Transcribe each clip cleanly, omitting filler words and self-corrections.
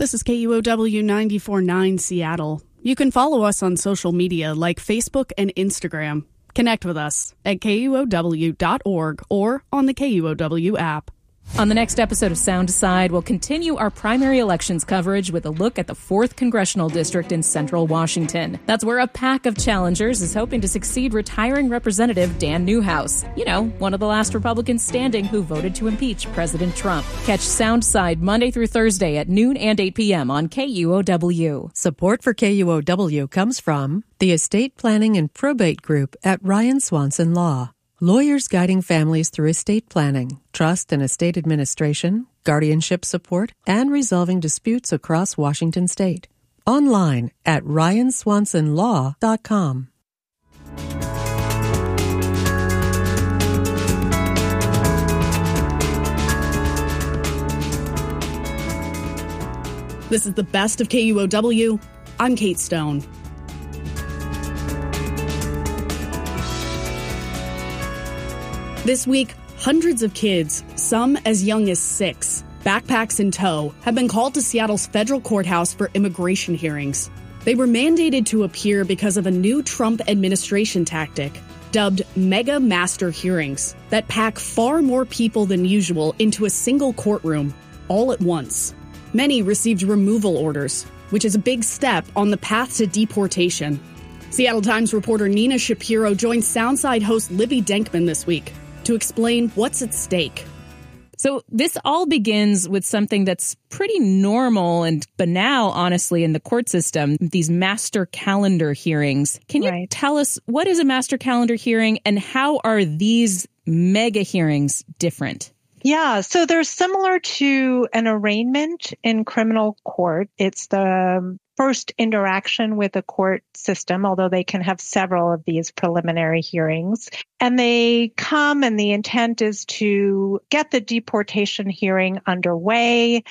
This is KUOW 94.9 Seattle. You can follow us on social media like Facebook and Instagram. Connect with us at KUOW.org or on the KUOW app. On the next episode of Sound Aside, we'll continue our primary elections coverage with a look at the 4th Congressional District in Central Washington. That's where a pack of challengers is hoping to succeed retiring Representative Dan Newhouse. You know, one of the last Republicans standing who voted to impeach President Trump. Catch Sound Aside Monday through Thursday at noon and 8 p.m. on KUOW. Support for KUOW comes from the Estate Planning and Probate Group at Ryan Swanson Law. Lawyers guiding families through estate planning, trust and estate administration, guardianship support, and resolving disputes across Washington state. Online at ryanswansonlaw.com. This is the best of KUOW. I'm Kate Stone. This week, hundreds of kids, some as young as 6, backpacks in tow, have been called to Seattle's federal courthouse for immigration hearings. They were mandated to appear because of a new Trump administration tactic, dubbed mega master hearings, that pack far more people than usual into a single courtroom, all at once. Many received removal orders, which is a big step on the path to deportation. Seattle Times reporter Nina Shapiro joined Soundside host Libby Denkman this week to explain what's at stake. So this all begins with something that's pretty normal and banal, honestly, in the court system, these master calendar hearings. Can you tell us what is a master calendar hearing and how are these mega hearings different? Yeah, so they're similar to an arraignment in criminal court. It's the first interaction with the court system, although they can have several of these preliminary hearings. And they come and the intent is to get the deportation hearing underway.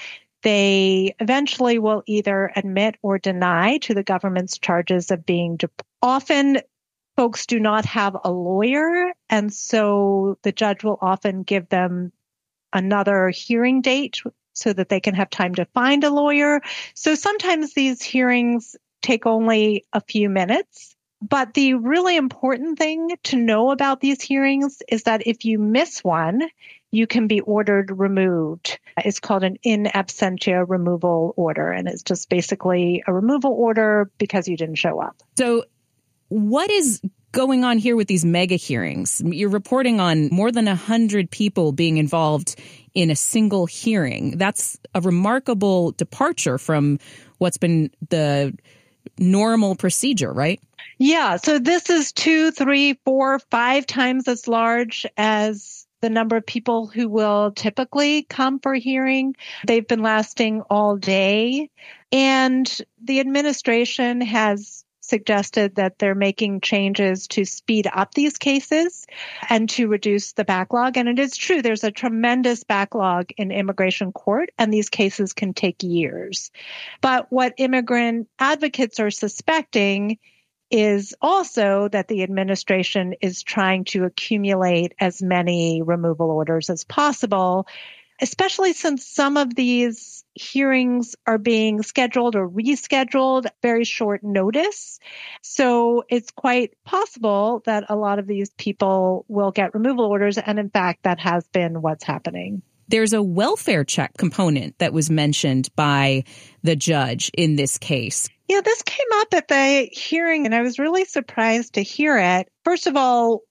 They eventually will either admit or deny to the government's charges of being deported. Often folks do not have a lawyer, and so the judge will often give them another hearing date so that they can have time to find a lawyer. So sometimes these hearings take only a few minutes. But the really important thing to know about these hearings is that if you miss one, you can be ordered removed. It's called an in absentia removal order, and it's just basically a removal order because you didn't show up. So what is going on here with these mega hearings? You're reporting on more than 100 people being involved in a single hearing. That's a remarkable departure from what's been the normal procedure, right? Yeah. So this is 2, 3, 4, 5 times as large as the number of people who will typically come for a hearing. They've been lasting all day. And the administration has suggested that they're making changes to speed up these cases and to reduce the backlog. And it is true, there's a tremendous backlog in immigration court, and these cases can take years. But what immigrant advocates are suspecting is also that the administration is trying to accumulate as many removal orders as possible, especially since some of these hearings are being scheduled or rescheduled very short notice. So it's quite possible that a lot of these people will get removal orders. And in fact, that has been what's happening. There's a welfare check component that was mentioned by the judge in this case. Yeah, this came up at the hearing, and I was really surprised to hear it. First of all,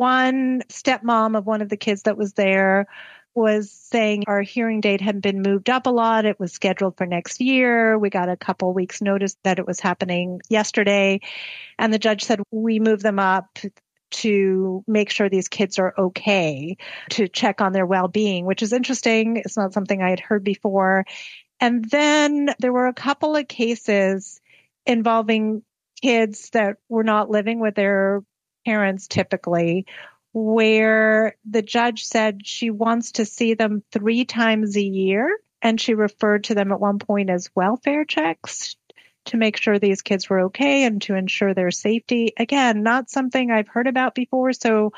one stepmom of one of the kids that was there was saying our hearing date had been moved up a lot. It was scheduled for next year. We got a couple weeks notice that it was happening yesterday. And the judge said, we moved them up to make sure these kids are okay, to check on their well-being, which is interesting. It's not something I had heard before. And then there were a couple of cases involving kids that were not living with their parents typically, where the judge said she wants to see them 3 times a year. And she referred to them at one point as welfare checks to make sure these kids were okay and to ensure their safety. Again, not something I've heard about before. So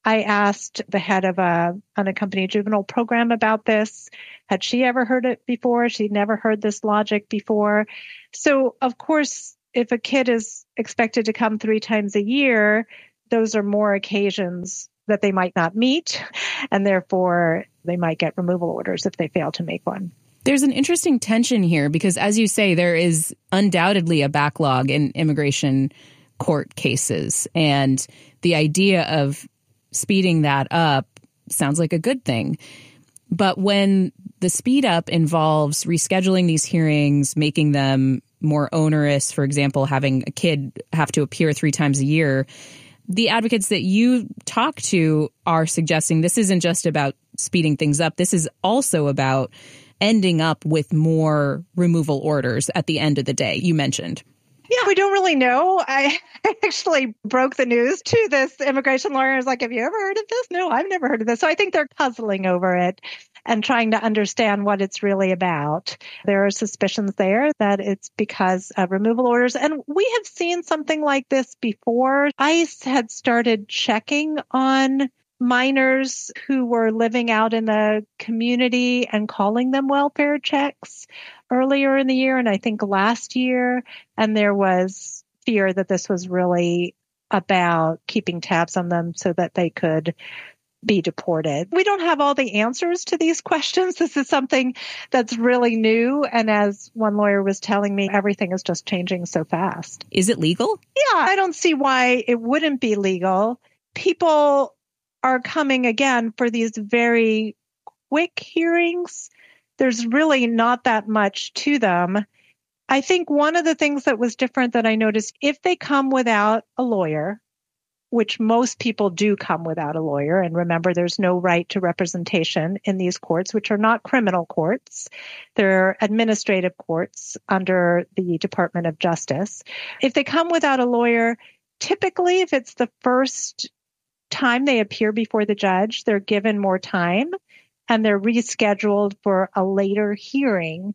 I asked the head of a unaccompanied juvenile program about this. Had she ever heard it before? She'd never heard this logic before. So, of course, if a kid is expected to come 3 times a year, those are more occasions that they might not meet, and therefore they might get removal orders if they fail to make one. There's an interesting tension here because, as you say, there is undoubtedly a backlog in immigration court cases, and the idea of speeding that up sounds like a good thing. But when the speed up involves rescheduling these hearings, making them more onerous, for example, having a kid have to appear 3 times a year, the advocates that you talk to are suggesting this isn't just about speeding things up. This is also about ending up with more removal orders at the end of the day, you mentioned. Yeah, we don't really know. I actually broke the news to this immigration lawyer. I was like, have you ever heard of this? No, I've never heard of this. So I think they're puzzling over it and trying to understand what it's really about. There are suspicions there that it's because of removal orders. And we have seen something like this before. ICE had started checking on minors who were living out in the community and calling them welfare checks earlier in the year, and I think last year. And there was fear that this was really about keeping tabs on them so that they could be deported. We don't have all the answers to these questions. This is something that's really new. And as one lawyer was telling me, everything is just changing so fast. Is it legal? Yeah, I don't see why it wouldn't be legal. People are coming again for these very quick hearings. There's really not that much to them. I think one of the things that was different that I noticed, if they come without a lawyer, which most people do come without a lawyer, and remember, there's no right to representation in these courts, which are not criminal courts. They're administrative courts under the Department of Justice. If they come without a lawyer, typically, if it's the first time they appear before the judge, they're given more time and they're rescheduled for a later hearing.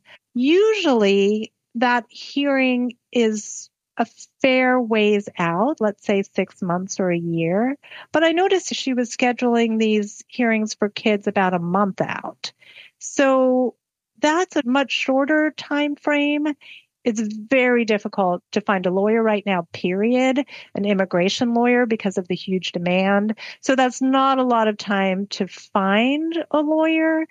Usually that hearing is a fair ways out, let's say 6 months or a year. But I noticed she was scheduling these hearings for kids about a month out. So that's a much shorter time frame. It's very difficult to find a lawyer right now, period, an immigration lawyer, because of the huge demand. So that's not a lot of time to find a lawyer.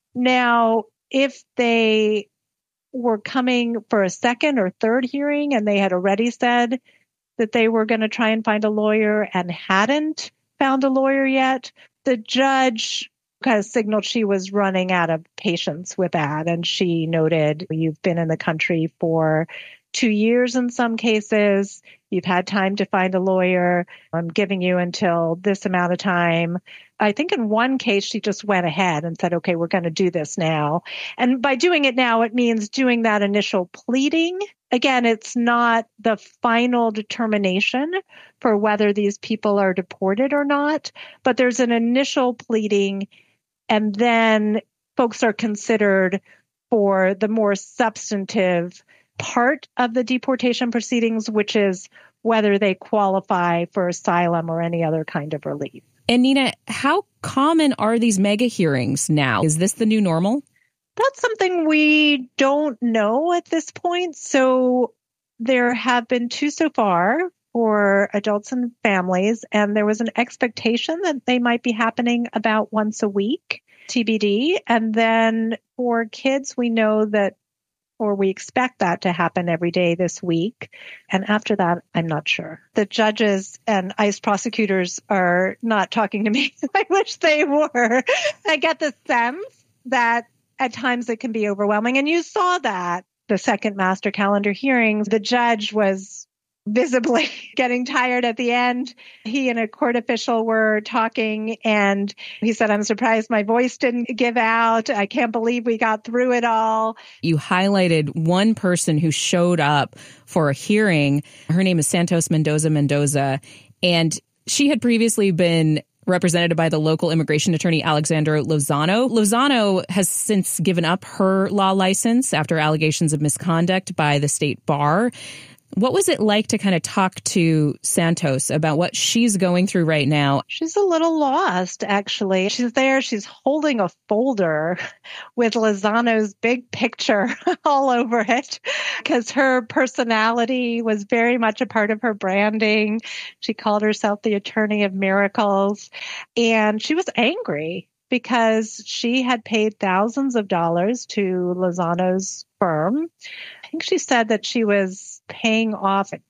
Now, if they were coming for a second or third hearing and they had already said that they were going to try and find a lawyer and hadn't found a lawyer yet, the judge kind of signaled she was running out of patience with that. And she noted, you've been in the country for 2 years in some cases. You've had time to find a lawyer. I'm giving you until this amount of time. I think in one case, she just went ahead and said, okay, we're going to do this now. And by doing it now, it means doing that initial pleading. Again, it's not the final determination for whether these people are deported or not, but there's an initial pleading, and then folks are considered for the more substantive part of the deportation proceedings, which is whether they qualify for asylum or any other kind of relief. And Nina, how common are these mega hearings now? Is this the new normal? That's something we don't know at this point. So there have been 2 so far for adults and families, and there was an expectation that they might be happening about once a week, TBD. And then for kids, we know that, or we expect that to happen every day this week. And after that, I'm not sure. The judges and ICE prosecutors are not talking to me. I wish they were. I get the sense that at times it can be overwhelming. And you saw that the second master calendar hearings, the judge was visibly getting tired at the end. He and a court official were talking, and he said, I'm surprised my voice didn't give out. I can't believe we got through it all. You highlighted one person who showed up for a hearing. Her name is Santos Mendoza, and she had previously been represented by the local immigration attorney, Alexandra Lozano. Lozano has since given up her law license after allegations of misconduct by the state bar. What was it like to kind of talk to Santos about what she's going through right now? She's a little lost, actually. She's there. She's holding a folder with Lozano's big picture all over it because her personality was very much a part of her branding. She called herself the Attorney of Miracles, and she was angry because she had paid thousands of dollars to Lozano's firm. I think she said that she was paying off a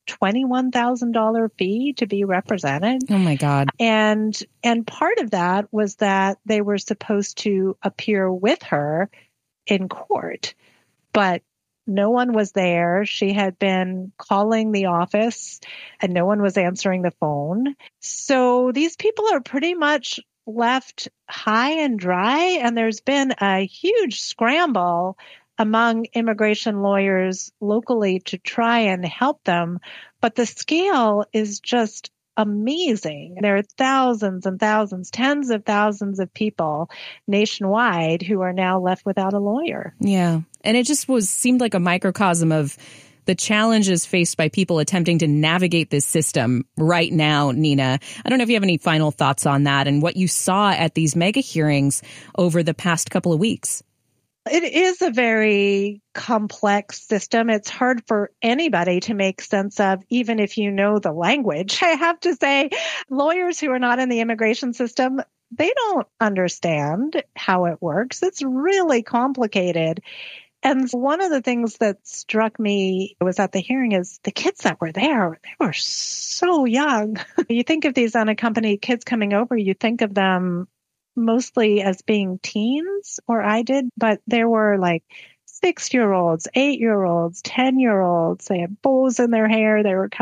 $21,000 fee to be represented. Oh my God. And part of that was that they were supposed to appear with her in court, but no one was there. She had been calling the office and no one was answering the phone. So these people are pretty much left high and dry, and there's been a huge scramble among immigration lawyers locally to try and help them. But the scale is just amazing. There are thousands and thousands, tens of thousands of people nationwide who are now left without a lawyer. Yeah. And it just seemed like a microcosm of the challenges faced by people attempting to navigate this system right now, Nina. I don't know if you have any final thoughts on that and what you saw at these mega hearings over the past couple of weeks. It is a very complex system. It's hard for anybody to make sense of, even if you know the language. I have to say, lawyers who are not in the immigration system, they don't understand how it works. It's really complicated. And one of the things that struck me was at the hearing is the kids that were there, they were so young. You think of these unaccompanied kids coming over, you think of them mostly as being teens, or I did, but there were like 6-year-olds, 8-year-olds, 10-year-olds. They had bows in their hair. They were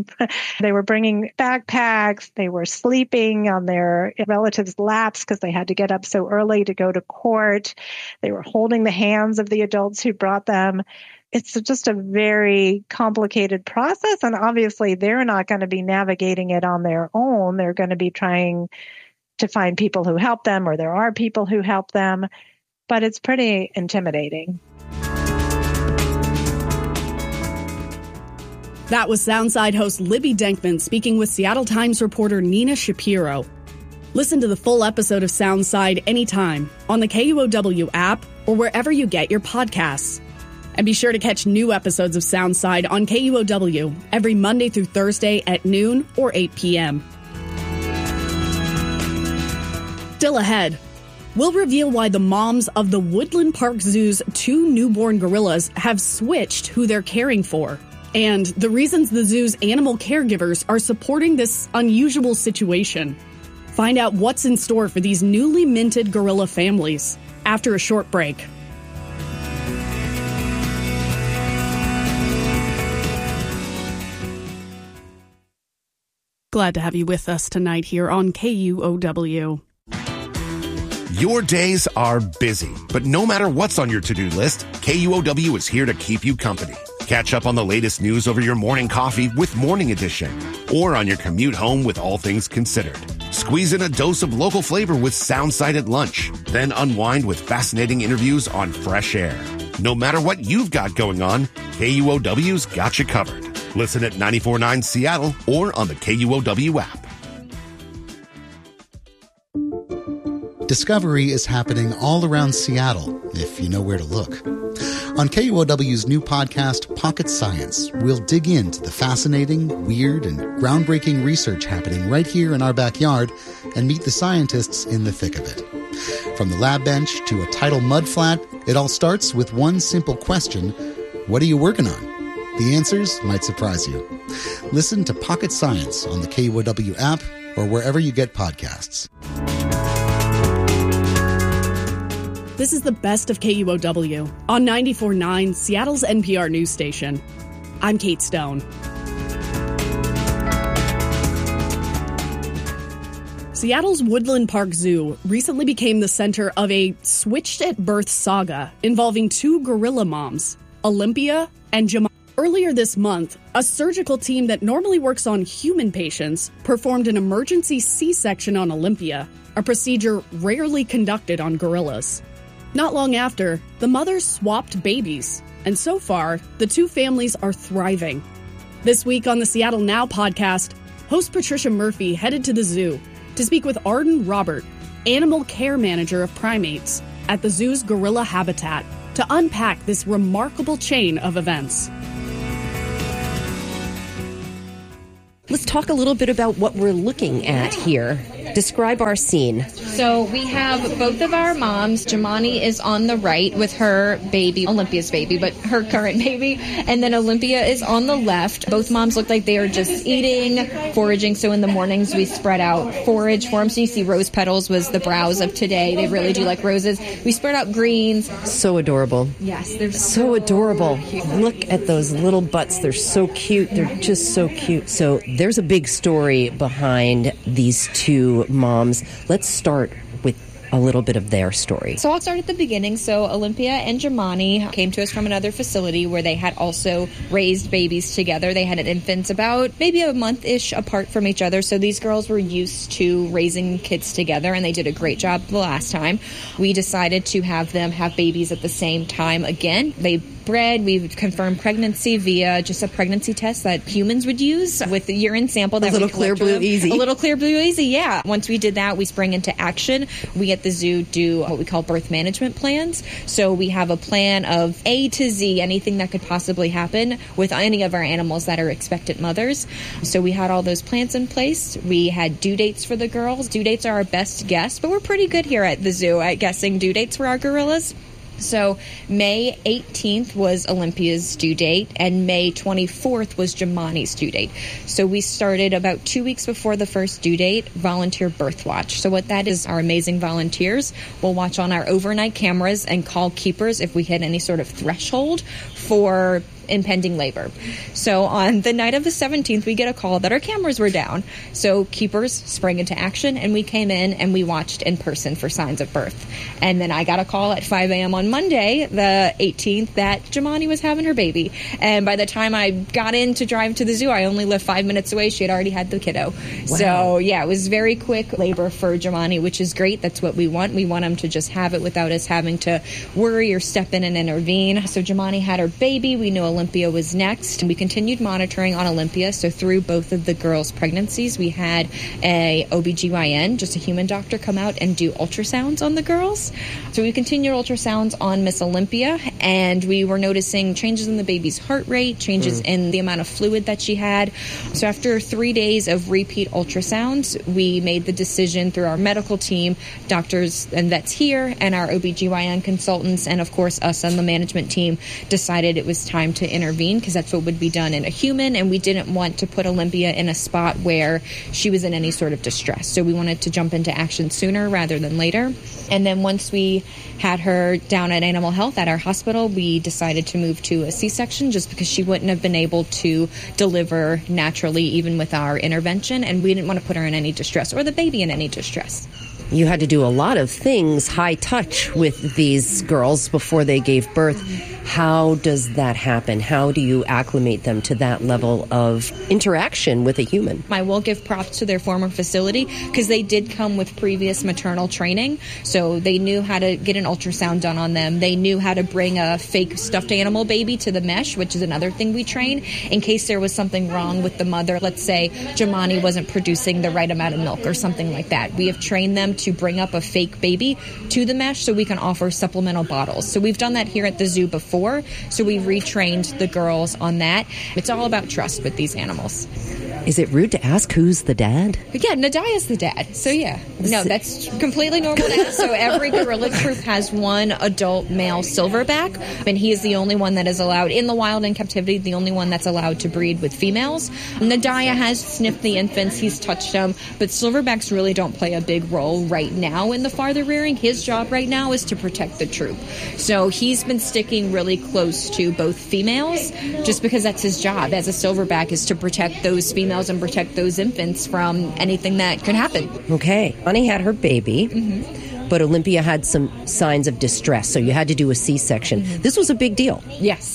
bringing backpacks. They were sleeping on their relatives' laps because they had to get up so early to go to court. They were holding the hands of the adults who brought them. It's just a very complicated process. And obviously they're not going to be navigating it on their own. They're going to be trying to find people who help them, or there are people who help them, but it's pretty intimidating. That was Soundside host Libby Denkman speaking with Seattle Times reporter Nina Shapiro. Listen to the full episode of Soundside anytime on the KUOW app or wherever you get your podcasts. And be sure to catch new episodes of Soundside on KUOW every Monday through Thursday at noon or 8 p.m. Still ahead, we'll reveal why the moms of the Woodland Park Zoo's 2 newborn gorillas have switched who they're caring for, and the reasons the zoo's animal caregivers are supporting this unusual situation. Find out what's in store for these newly minted gorilla families after a short break. Glad to have you with us tonight here on KUOW. Your days are busy, but no matter what's on your to-do list, KUOW is here to keep you company. Catch up on the latest news over your morning coffee with Morning Edition, or on your commute home with All Things Considered. Squeeze in a dose of local flavor with Soundside at lunch, then unwind with fascinating interviews on Fresh Air. No matter what you've got going on, KUOW's got you covered. Listen at 94.9 Seattle or on the KUOW app. Discovery is happening all around Seattle, if you know where to look. On KUOW's new podcast, Pocket Science, we'll dig into the fascinating, weird, and groundbreaking research happening right here in our backyard and meet the scientists in the thick of it. From the lab bench to a tidal mudflat, it all starts with one simple question: what are you working on? The answers might surprise you. Listen to Pocket Science on the KUOW app or wherever you get podcasts. This is the best of KUOW on 94.9, Seattle's NPR news station. I'm Kate Stone. Seattle's Woodland Park Zoo recently became the center of a switched-at-birth saga involving 2 gorilla moms, Olympia and Jamal. Earlier this month, a surgical team that normally works on human patients performed an emergency C-section on Olympia, a procedure rarely conducted on gorillas. Not long after, the mothers swapped babies, and so far, the 2 families are thriving. This week on the Seattle Now podcast, host Patricia Murphy headed to the zoo to speak with Arden Robert, animal care manager of primates at the zoo's gorilla habitat, to unpack this remarkable chain of events. Let's talk a little bit about what we're looking at here. Describe our scene. So we have both of our moms. Jamani is on the right with her baby, Olympia's baby, but her current baby. And then Olympia is on the left. Both moms look like they are just eating, foraging. So in the mornings, we spread out forage for them. So you see rose petals was the browse of today. They really do like roses. We spread out greens. So adorable. Yes, they're so adorable. Look at those little butts. They're so cute. They're just so cute. So there's a big story behind these two moms. Let's start with a little bit of their story. So I'll start at the beginning. So Olympia and Jamani came to us from another facility where they had also raised babies together. They had infants about maybe a month-ish apart from each other. So these girls were used to raising kids together, and they did a great job the last time. We decided to have them have babies at the same time again. They bred. We confirmed pregnancy via just a pregnancy test that humans would use with the urine sample. That a little Clear Blue Easy. A little Clear Blue Easy, yeah. Once we did that, we sprang into action. We at the zoo do what we call birth management plans. So we have a plan of A to Z, anything that could possibly happen with any of our animals that are expectant mothers. So we had all those plans in place. We had due dates for the girls. Due dates are our best guess, but we're pretty good here at the zoo at guessing due dates for our gorillas. So May 18th was Olympia's due date, and May 24th was Jamani's due date. So we started about 2 weeks before the first due date, volunteer birth watch. So what that is, our amazing volunteers will watch on our overnight cameras and call keepers if we hit any sort of threshold for impending labor. So on the night of the 17th, we get a call that our cameras were down. So keepers sprang into action, and we came in and we watched in person for signs of birth. And then I got a call at 5 a.m. on Monday, the 18th, that Jamani was having her baby. And by the time I got in to drive to the zoo, I only lived 5 minutes away. She had already had the kiddo. Wow. So yeah, it was very quick labor for Jamani, which is great. That's what we want. We want them to just have it without us having to worry or step in and intervene. So Jamani had her baby. We knew Olympia was next, and we continued monitoring on Olympia. So through both of the girls' pregnancies, we had a OBGYN, just a human doctor, come out and do ultrasounds on the girls. So we continued ultrasounds on Miss Olympia, and we were noticing changes in the baby's heart rate, changes in the amount of fluid that she had. So after 3 days of repeat ultrasounds, we made the decision through our medical team, doctors and vets here, and our OBGYN consultants, and of course us and the management team, decided it was time to intervene, because that's what would be done in a human, and we didn't want to put Olympia in a spot where she was in any sort of distress. So we wanted to jump into action sooner rather than later. And then once we had her down at Animal Health at our hospital, we decided to move to a C-section just because she wouldn't have been able to deliver naturally even with our intervention, and we didn't want to put her in any distress or the baby in any distress. You had to do a lot of things, high touch, with these girls before they gave birth. How does that happen? How do you acclimate them to that level of interaction with a human? I will give props to their former facility because they did come with previous maternal training. So they knew how to get an ultrasound done on them. They knew how to bring a fake stuffed animal baby to the mesh, which is another thing we train in case there was something wrong with the mother. Let's say Jamani wasn't producing the right amount of milk or something like that. We have trained them to bring up a fake baby to the mesh so we can offer supplemental bottles. So we've done that here at the zoo before. So we retrained the girls on that. It's all about trust with these animals. Is it rude to ask who's the dad? Yeah, Nadia's the dad. So yeah. No, that's completely normal to ask. So every gorilla troop has one adult male silverback, and he is the only one that is allowed in the wild and captivity, the only one that's allowed to breed with females. Nadia has sniffed the infants, he's touched them, but silverbacks really don't play a big role right now in the farther rearing. His job right now is to protect the troop. So he's been sticking really close to both females just because that's his job as a silverback, is to protect those females and protect those infants from anything that could happen. Okay. Bonnie had her baby, but Olympia had some signs of distress, so you had to do a C-section. This was a big deal. Yes.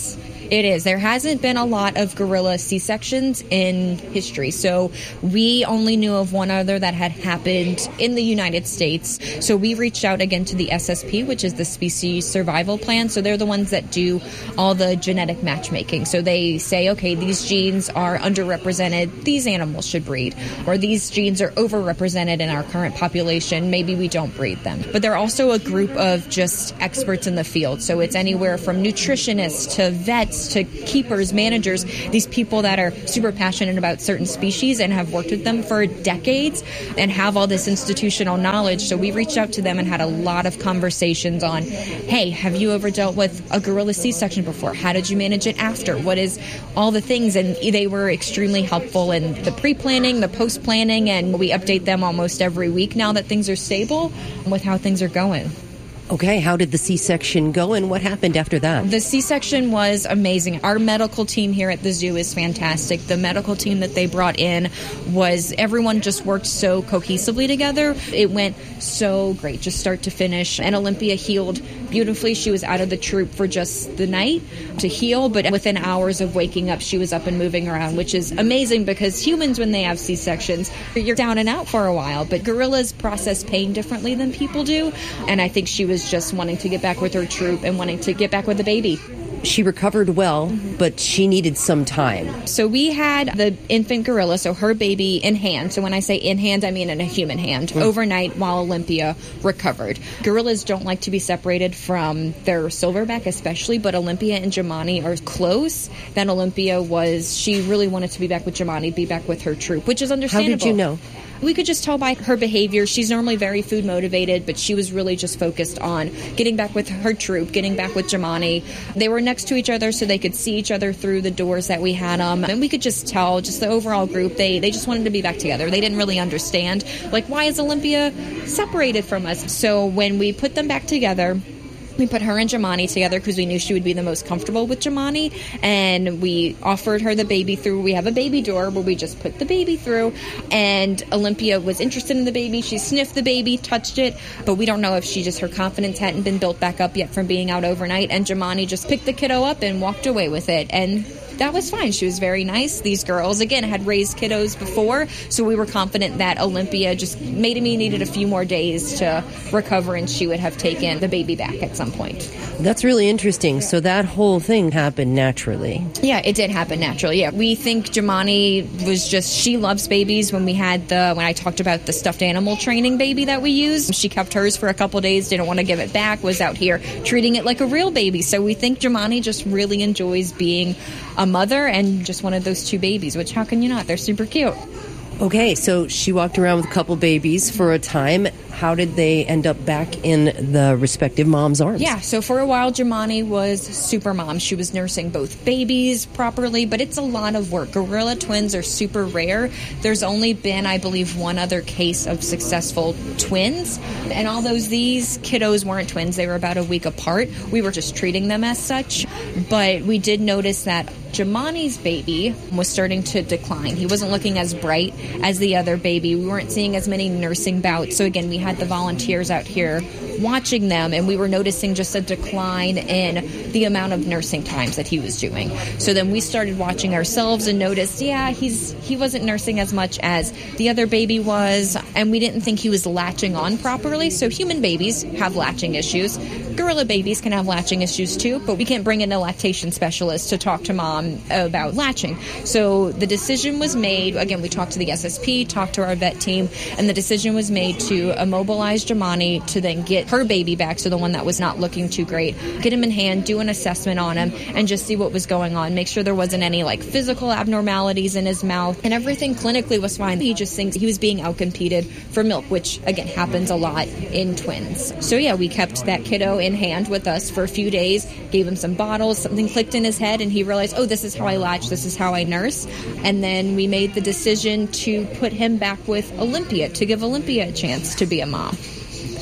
It is. There hasn't been a lot of gorilla C-sections in history. So we only knew of one other that had happened in the United States. So we reached out again to the SSP, which is the Species Survival Plan. So they're the ones that do all the genetic matchmaking. So they say, okay, these genes are underrepresented. These animals should breed. Or these genes are overrepresented in our current population. Maybe we don't breed them. But they're also a group of just experts in the field. So it's anywhere from nutritionists to vets to keepers, managers, these people that are super passionate about certain species and have worked with them for decades and have all this institutional knowledge. So we reached out to them and had a lot of conversations on, hey, have you ever dealt with a gorilla C-section before? How did you manage it after? What is all the things? And they were extremely helpful in the pre-planning, the post-planning, and we update them almost every week now that things are stable with how things are going. Okay, how did the C-section go and what happened after that? The C-section was amazing. Our medical team here at the zoo is fantastic. The medical team that they brought in was, everyone just worked so cohesively together. It went so great, just start to finish. And Olympia healed beautifully. She was out of the troop for just the night to heal, but within hours of waking up, she was up and moving around, which is amazing because humans, when they have C-sections, you're down and out for a while. But gorillas process pain differently than people do. And I think she was just wanting to get back with her troop and wanting to get back with the baby. She recovered well, but she needed some time. So we had the infant gorilla, so her baby in hand. So when I say in hand, I mean in a human hand, overnight while Olympia recovered. Gorillas don't like to be separated from their silverback especially, but Olympia and Jamani are close. Then Olympia she really wanted to be back with Jamani, be back with her troop, which is understandable. How did you know? We could just tell by her behavior. She's normally very food motivated, but she was really just focused on getting back with her troop, getting back with Jamani. They were next to each other so they could see each other through the doors that we had them. And we could just tell, just the overall group, they just wanted to be back together. They didn't really understand, like, why is Olympia separated from us? So when we put them back together, we put her and Jamani together because we knew she would be the most comfortable with Jamani, and we offered her the baby through. We have a baby door where we just put the baby through, and Olympia was interested in the baby. She sniffed the baby, touched it, but we don't know if her confidence hadn't been built back up yet from being out overnight, and Jamani just picked the kiddo up and walked away with it, and that was fine. She was very nice. These girls, again, had raised kiddos before, so we were confident that Olympia just maybe needed a few more days to recover and she would have taken the baby back at some point. That's really interesting. So that whole thing happened naturally. Yeah, it did happen naturally. Yeah, we think Jamani was she loves babies. When I talked about the stuffed animal training baby that we used, she kept hers for a couple days, didn't want to give it back, was out here treating it like a real baby. So we think Jamani just really enjoys being a mother and just wanted those two babies, which how can you not? They're super cute. Okay, so she walked around with a couple babies for a time. How did they end up back in the respective mom's arms? Yeah, so for a while, Jamani was super mom. She was nursing both babies properly, but it's a lot of work. Gorilla twins are super rare. There's only been, I believe, one other case of successful twins. And although these kiddos weren't twins, they were about a week apart, we were just treating them as such. But we did notice that Jamani's baby was starting to decline. He wasn't looking as bright as the other baby. We weren't seeing as many nursing bouts. So again, we had the volunteers out here watching them, and we were noticing just a decline in the amount of nursing times that he was doing. So then we started watching ourselves and noticed, he wasn't nursing as much as the other baby was, and we didn't think he was latching on properly. So human babies have latching issues. Gorilla babies can have latching issues too, but we can't bring in a lactation specialist to talk to mom about latching. So the decision was made, again, we talked to the SSP, talked to our vet team, and the decision was made to immobilize Jamani to then get her baby back, so the one that was not looking too great, get him in hand, do an assessment on him, and just see what was going on, make sure there wasn't any physical abnormalities in his mouth, and everything clinically was fine. He just thinks he was being outcompeted for milk, which again happens a lot in twins. So yeah, we kept that kiddo in hand with us for a few days, gave him some bottles, something clicked in his head, and he realized, oh, this is how I latch, this is how I nurse. And then we made the decision to put him back with Olympia, to give Olympia a chance to be a mom.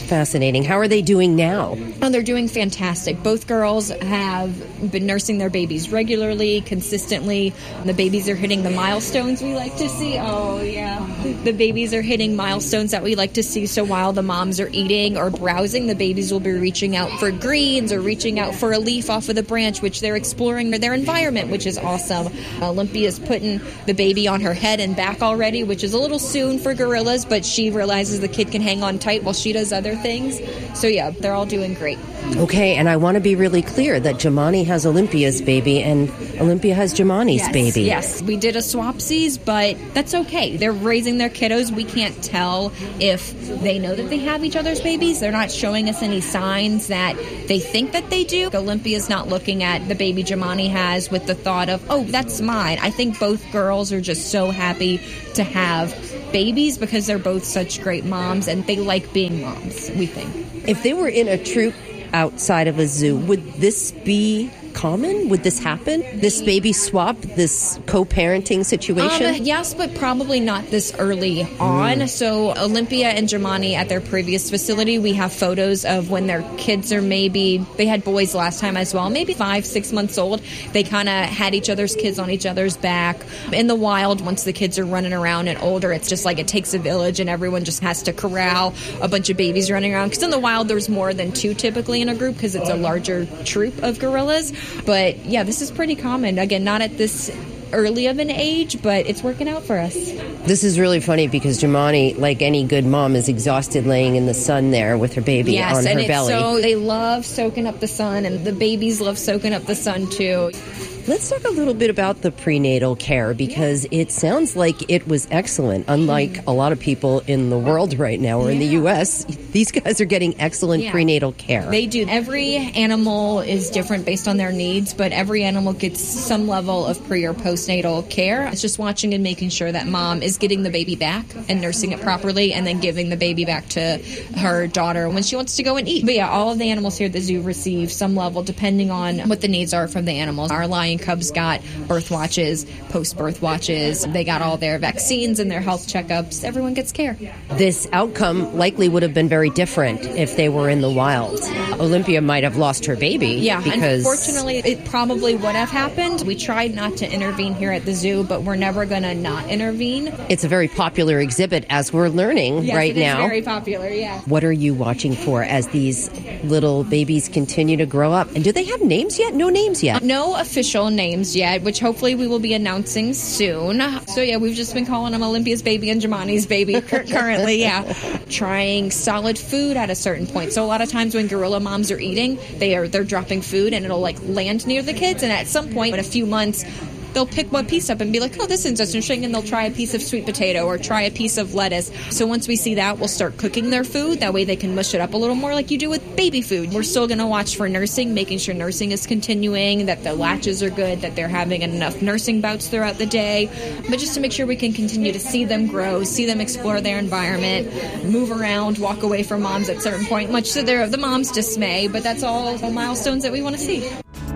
fascinating. How are they doing now? Oh, they're doing fantastic. Both girls have been nursing their babies regularly, consistently. The babies are hitting the milestones we like to see. Oh, yeah. The babies are hitting milestones that we like to see. So while the moms are eating or browsing, the babies will be reaching out for greens or reaching out for a leaf off of the branch, which they're exploring their environment, which is awesome. Olympia's putting the baby on her head and back already, which is a little soon for gorillas, but she realizes the kid can hang on tight while she does other things. So yeah, they're all doing great. Okay, and I want to be really clear that Jamani has Olympia's baby and Olympia has Jamani's baby. Yes, we did a swapsies, but that's okay. They're raising their kiddos. We can't tell if they know that they have each other's babies. They're not showing us any signs that they think that they do. Olympia's not looking at the baby Jamani has with the thought of, oh, that's mine. I think both girls are just so happy to have babies because they're both such great moms and they like being moms, we think. If they were in a troop outside of a zoo, would this be common? Would this happen? This baby swap, this co-parenting situation? Yes, but probably not this early on. So Olympia and Jamani at their previous facility, we have photos of when their kids are they had boys last time as well, maybe 5-6 months old. They kind of had each other's kids on each other's back. In the wild, once the kids are running around and older, it's just like it takes a village and everyone just has to corral a bunch of babies running around. Because in the wild, there's more than 2 typically in a group because it's a larger troop of gorillas. But yeah, this is pretty common. Again, not at this early of an age, but it's working out for us. This is really funny because Jamani, like any good mom, is exhausted laying in the sun there with her baby on her belly. So they love soaking up the sun, and the babies love soaking up the sun too. Let's talk a little bit about the prenatal care because it sounds like it was excellent. Unlike a lot of people in the world right now or in the U.S., these guys are getting excellent prenatal care. They do. Every animal is different based on their needs, but every animal gets some level of pre- or postnatal care. It's just watching and making sure that mom is getting the baby back and nursing it properly and then giving the baby back to her daughter when she wants to go and eat. But yeah, all of the animals here at the zoo receive some level depending on what the needs are from the animals. Our lion cubs got birth watches, post-birth watches. They got all their vaccines and their health checkups. Everyone gets care. This outcome likely would have been very different if they were in the wild. Olympia might have lost her baby. Yeah, because unfortunately, it probably would have happened. We tried not to intervene here at the zoo, but we're never going to not intervene. It's a very popular exhibit, as we're learning right now. Yes, it is very popular, yeah. What are you watching for as these little babies continue to grow up? And do they have names yet? No names yet. No official names yet, which hopefully we will be announcing soon. So yeah, we've just been calling them Olympia's baby and Jamani's baby currently, yeah. Trying solid food at a certain point. So a lot of times when gorilla moms are eating, they're dropping food and it'll like land near the kids, and at some point in a few months they'll pick one piece up and be like, oh, this is interesting, and they'll try a piece of sweet potato or try a piece of lettuce. So once we see that, we'll start cooking their food. That way they can mush it up a little more like you do with baby food. We're still going to watch for nursing, making sure nursing is continuing, that the latches are good, that they're having enough nursing bouts throughout the day. But just to make sure we can continue to see them grow, see them explore their environment, move around, walk away from moms at a certain point, much to the mom's dismay. But that's all the milestones that we want to see.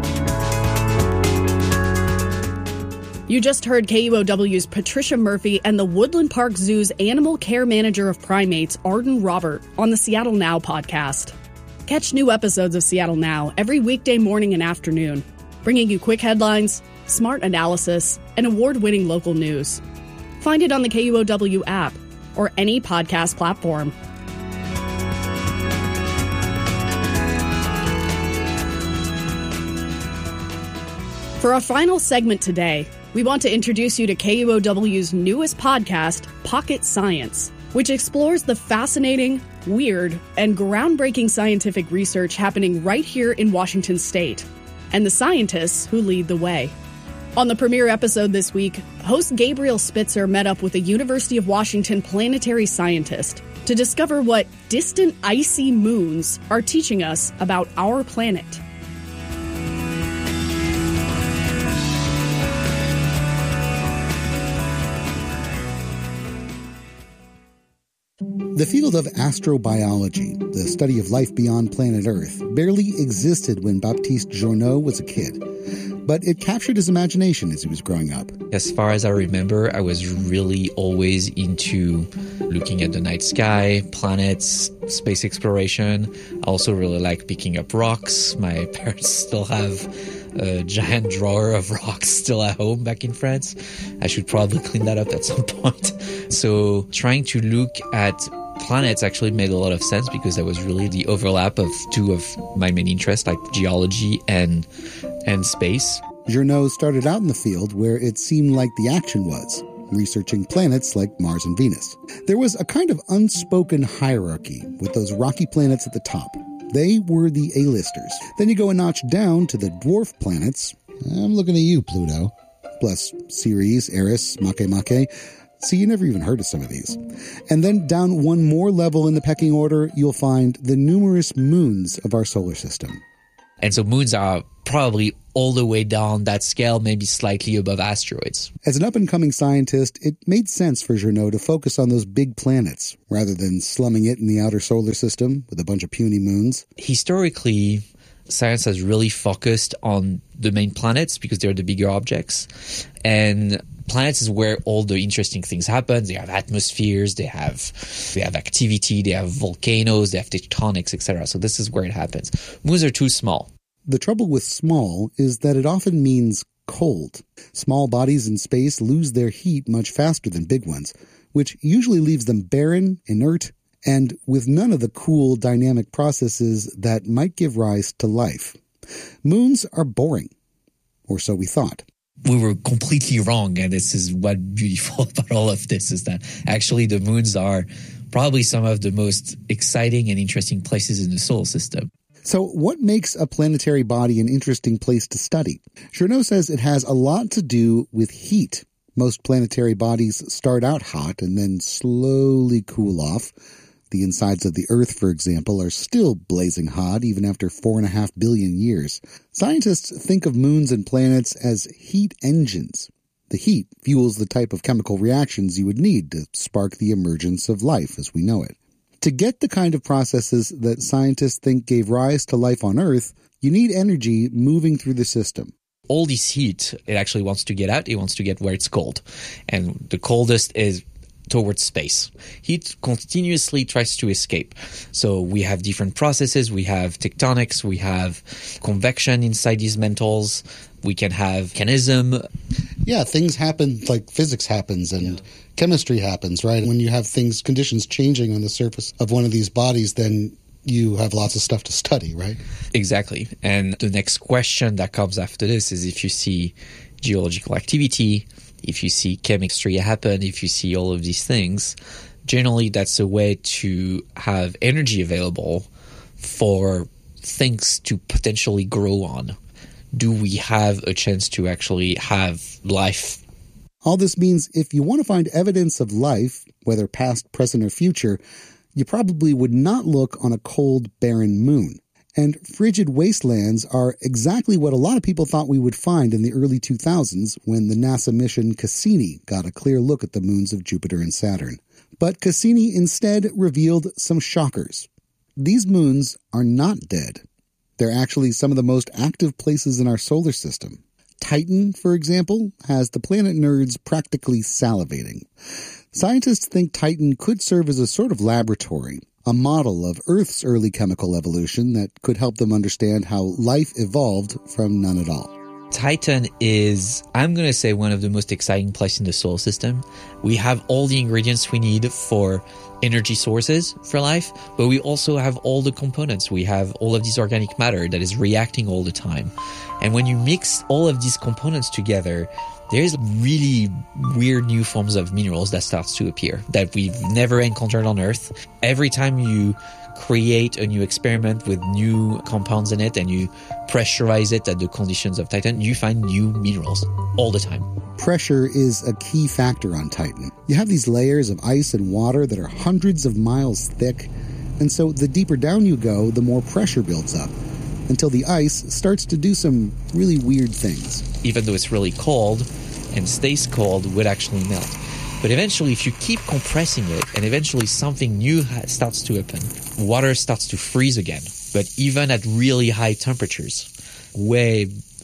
You just heard KUOW's Patricia Murphy and the Woodland Park Zoo's Animal Care Manager of Primates, Arden Robert, on the Seattle Now podcast. Catch new episodes of Seattle Now every weekday morning and afternoon, bringing you quick headlines, smart analysis, and award-winning local news. Find it on the KUOW app or any podcast platform. For our final segment today, we want to introduce you to KUOW's newest podcast, Pocket Science, which explores the fascinating, weird, and groundbreaking scientific research happening right here in Washington state, and the scientists who lead the way. On the premiere episode this week, host Gabriel Spitzer met up with a University of Washington planetary scientist to discover what distant icy moons are teaching us about our planet. The field of astrobiology, the study of life beyond planet Earth, barely existed when Baptiste Journeau was a kid. but it captured his imagination as he was growing up. As far as I remember, I was really always into looking at the night sky, planets, space exploration. I also really like picking up rocks. My parents still have a giant drawer of rocks still at home back in France. I should probably clean that up at some point. So trying to look at planets actually made a lot of sense because that was really the overlap of two of my main interests, like geology and space. Journoud started out in the field where it seemed like the action was, researching planets like Mars and Venus. There was a kind of unspoken hierarchy with those rocky planets at the top. They were the A-listers. Then you go a notch down to the dwarf planets. I'm looking at you, Pluto. Plus Ceres, Eris, Makemake. See, you never even heard of some of these. And then down one more level in the pecking order, you'll find the numerous moons of our solar system. And so moons are probably all the way down that scale, maybe slightly above asteroids. As an up-and-coming scientist, it made sense for Journoud to focus on those big planets, rather than slumming it in the outer solar system with a bunch of puny moons. Historically, science has really focused on the main planets because they're the bigger objects. And planets is where all the interesting things happen. They have atmospheres, they have activity, they have volcanoes, they have tectonics, etc. So this is where it happens. Moons are too small. The trouble with small is that it often means cold. Small bodies in space lose their heat much faster than big ones, which usually leaves them barren, inert, and with none of the cool dynamic processes that might give rise to life. Moons are boring, or so we thought. We were completely wrong, and this is what's beautiful about all of this, is that actually the moons are probably some of the most exciting and interesting places in the solar system. So what makes a planetary body an interesting place to study? Journoud says it has a lot to do with heat. Most planetary bodies start out hot and then slowly cool off. The insides of the Earth, for example, are still blazing hot even after 4.5 billion years. Scientists think of moons and planets as heat engines. The heat fuels the type of chemical reactions you would need to spark the emergence of life as we know it. To get the kind of processes that scientists think gave rise to life on Earth, you need energy moving through the system. All this heat, it actually wants to get out. It wants to get where it's cold. And the coldest is towards space. Heat continuously tries to escape. So we have different processes. We have tectonics. We have convection inside these mantles. We can have volcanism. Yeah, things happen like physics happens and chemistry happens, right? When you have conditions changing on the surface of one of these bodies, then you have lots of stuff to study, right? Exactly. And the next question that comes after this is if you see geological activity, if you see chemistry happen, if you see all of these things, generally that's a way to have energy available for things to potentially grow on. Do we have a chance to actually have life? All this means if you want to find evidence of life, whether past, present, or future, you probably would not look on a cold, barren moon. And frigid wastelands are exactly what a lot of people thought we would find in the early 2000s when the NASA mission Cassini got a clear look at the moons of Jupiter and Saturn. But Cassini instead revealed some shockers. These moons are not dead. They're actually some of the most active places in our solar system. Titan, for example, has the planet nerds practically salivating. Scientists think Titan could serve as a sort of laboratory, a model of Earth's early chemical evolution that could help them understand how life evolved from none at all. Titan is, I'm going to say, one of the most exciting places in the solar system. We have all the ingredients we need for energy sources for life, but we also have all the components. We have all of this organic matter that is reacting all the time. And when you mix all of these components together, there's really weird new forms of minerals that starts to appear that we've never encountered on Earth. Every time you create a new experiment with new compounds in it and you pressurize it at the conditions of Titan, you find new minerals all the time. Pressure is a key factor on Titan. You have these layers of ice and water that are hundreds of miles thick, and so the deeper down you go, the more pressure builds up, until the ice starts to do some really weird things. Even though it's really cold and stays cold, it would actually melt. But eventually, if you keep compressing it, and eventually something new starts to happen, water starts to freeze again. But even at really high temperatures, way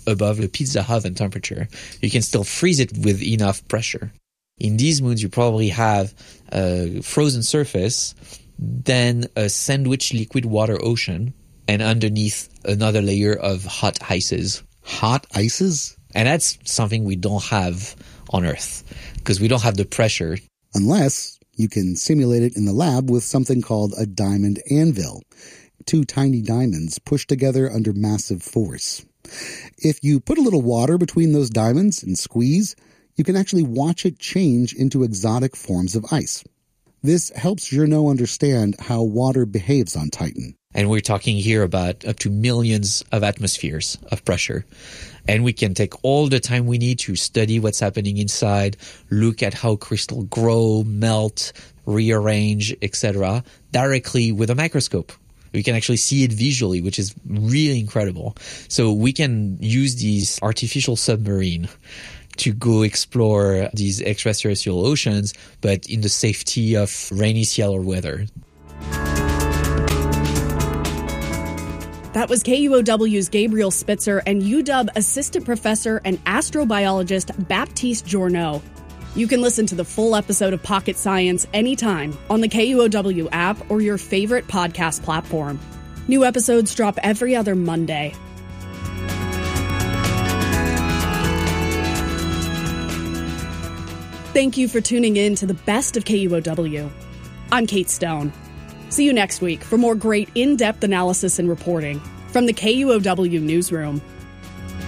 above the pizza oven temperature, you can still freeze it with enough pressure. In these moons, you probably have a frozen surface, then a sandwich liquid water ocean, and underneath another layer of hot ices. Hot ices? And that's something we don't have on Earth, because we don't have the pressure. Unless you can simulate it in the lab with something called a diamond anvil. 2 tiny diamonds pushed together under massive force. If you put a little water between those diamonds and squeeze, you can actually watch it change into exotic forms of ice. This helps Journow understand how water behaves on Titan. And we're talking here about up to millions of atmospheres of pressure. And we can take all the time we need to study what's happening inside, look at how crystal grow, melt, rearrange, etc., directly with a microscope. We can actually see it visually, which is really incredible. So we can use these artificial submarine to go explore these extraterrestrial oceans, but in the safety of rainy Seattle weather. That was KUOW's Gabriel Spitzer and UW Assistant Professor and Astrobiologist Baptiste Journow. You can listen to the full episode of Pocket Science anytime on the KUOW app or your favorite podcast platform. New episodes drop every other Monday. Thank you for tuning in to the best of KUOW. I'm Kate Stone. See you next week for more great in-depth analysis and reporting from the KUOW Newsroom.